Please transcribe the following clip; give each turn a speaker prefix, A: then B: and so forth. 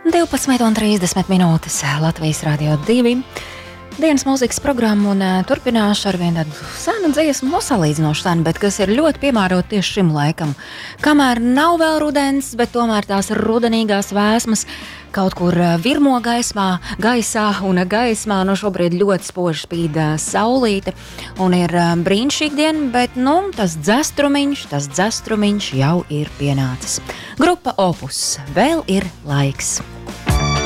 A: 12:30 Latvijas Radio 2. Dienas mūzikas programmu un turpināšu ar vienu tādu senu dziesmu, salīdzinoši senu, bet kas ir ļoti piemērota tieši šim laikam. Kamēr nav vēl rudens, bet tomēr tās rudenīgās vēsmas kaut kur virmo gaisā un gaismā. Šobrīd ļoti spoži spīd saulīte un ir brīnišķīga diena, bet tas dzestrumiņš jau ir pienācis. Grupa Opus, vēl ir laiks.